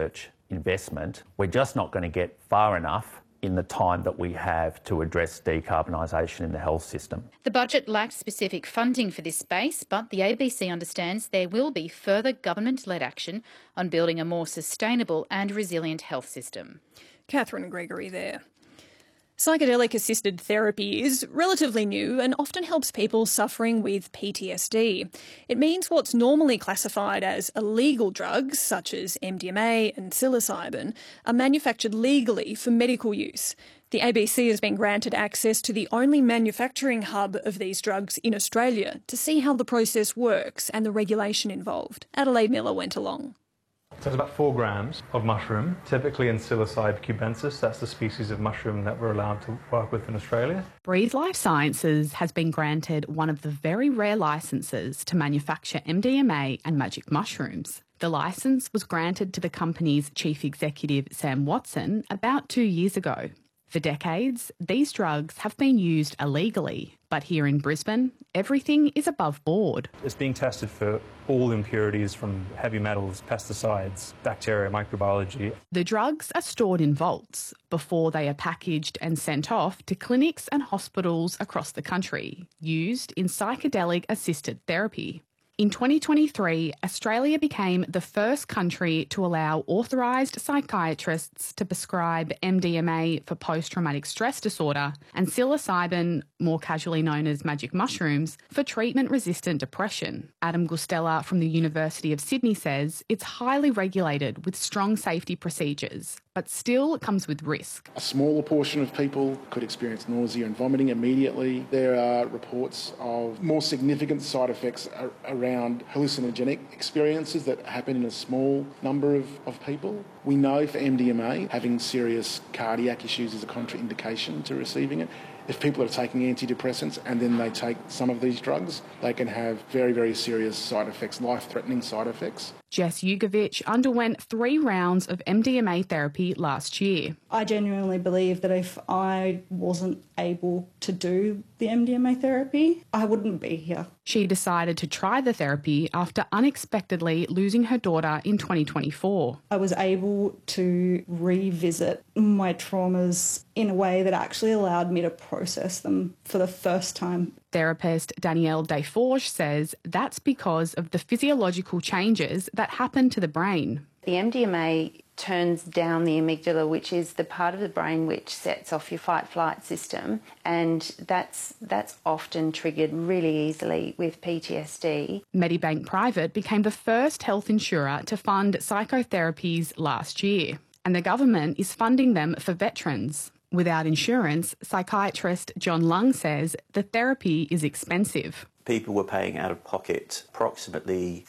research investment, we're just not going to get far enough in the time that we have to address decarbonisation in the health system. The budget lacked specific funding for this space, but the ABC understands there will be further government-led action on building a more sustainable and resilient health system. Catherine Gregory there. Psychedelic-assisted therapy is relatively new and often helps people suffering with PTSD. It means what's normally classified as illegal drugs, such as MDMA and psilocybin, are manufactured legally for medical use. The ABC has been granted access to the only manufacturing hub of these drugs in Australia to see how the process works and the regulation involved. Adelaide Miller went along. So it's about 4 grams of mushroom, typically in Psilocybe cubensis. That's the species of mushroom that we're allowed to work with in Australia. Breathe Life Sciences has been granted one of the very rare licences to manufacture MDMA and magic mushrooms. The licence was granted to the company's chief executive, Sam Watson, about 2 years ago. For decades, these drugs have been used illegally, but here in Brisbane, everything is above board. It's being tested for all impurities from heavy metals, pesticides, bacteria, microbiology. The drugs are stored in vaults before they are packaged and sent off to clinics and hospitals across the country, used in psychedelic-assisted therapy. In 2023, Australia became the first country to allow authorised psychiatrists to prescribe MDMA for post-traumatic stress disorder and psilocybin, more casually known as magic mushrooms, for treatment-resistant depression. Adam Gustella from the University of Sydney says it's highly regulated with strong safety procedures, but still comes with risk. A smaller portion of people could experience nausea and vomiting immediately. There are reports of more significant side effects around hallucinogenic experiences that happen in a small number of people. We know for MDMA, having serious cardiac issues is a contraindication to receiving it. If people are taking antidepressants and then they take some of these drugs, they can have very, very serious side effects, life-threatening side effects. Jess Jugovic underwent 3 rounds of MDMA therapy last year. I genuinely believe that if I wasn't able to do the MDMA therapy, I wouldn't be here. She decided to try the therapy after unexpectedly losing her daughter in 2024. I was able to revisit my traumas in a way that actually allowed me to process them for the first time. Therapist Danielle Desforges says that's because of the physiological changes that happen to the brain. The MDMA turns down the amygdala, which is the part of the brain which sets off your fight-flight system, and that's often triggered really easily with PTSD. Medibank Private became the first health insurer to fund psychotherapies last year, and the government is funding them for veterans. Without insurance, psychiatrist John Lung says the therapy is expensive. People were paying out of pocket approximately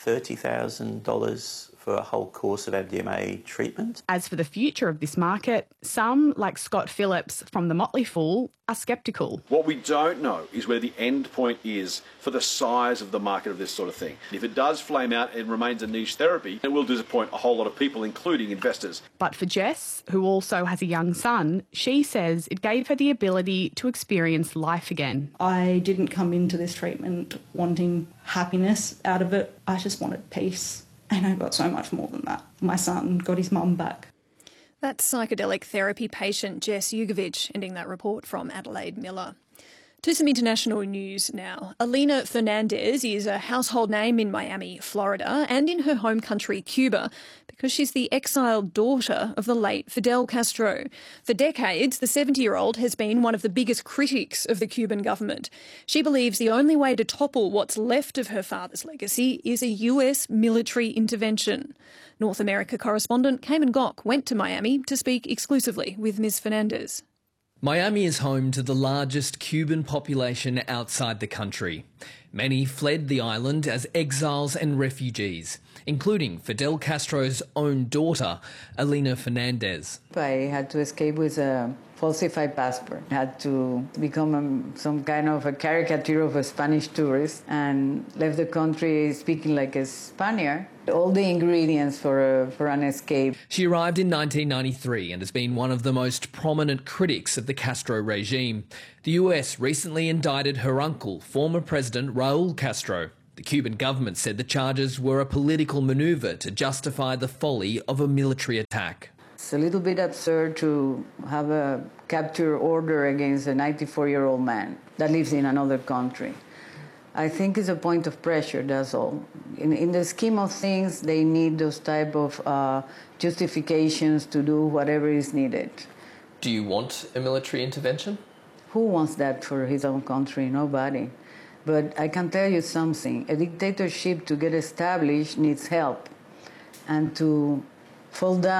$30,000 for a whole course of MDMA treatment. As for the future of this market, some, like Scott Phillips from the Motley Fool, are sceptical. What we don't know is where the end point is for the size of the market of this sort of thing. If it does flame out and remains a niche therapy, it will disappoint a whole lot of people, including investors. But for Jess, who also has a young son, she says it gave her the ability to experience life again. I didn't come into this treatment wanting happiness out of it. I just wanted peace. And I got so much more than that. My son got his mum back. That's psychedelic therapy patient Jess Jugovic, ending that report from Adelaide Miller. To some international news now. Elena Fernandez is a household name in Miami, Florida, and in her home country, Cuba, because she's the exiled daughter of the late Fidel Castro. For decades, the 70-year-old has been one of the biggest critics of the Cuban government. She believes the only way to topple what's left of her father's legacy is a US military intervention. North America correspondent Cayman Gok went to Miami to speak exclusively with Ms. Fernandez. Miami is home to the largest Cuban population outside the country. Many fled the island as exiles and refugees, including Fidel Castro's own daughter, Elena Fernandez. I had to escape with a falsified passport. I had to become some kind of a caricature of a Spanish tourist and left the country speaking like a Spaniard. All the ingredients for an escape. She arrived in 1993 and has been one of the most prominent critics of the Castro regime. The US recently indicted her uncle, former President Raul Castro. The Cuban government said the charges were a political manoeuvre to justify the folly of a military attack. It's a little bit absurd to have a capture order against a 94-year-old man that lives in another country. I think it's a point of pressure, that's all. In the scheme of things, they need those type of justifications to do whatever is needed. Do you want a military intervention? Who wants that for his own country? Nobody. But I can tell you something. A dictatorship to get established needs help. And to fall down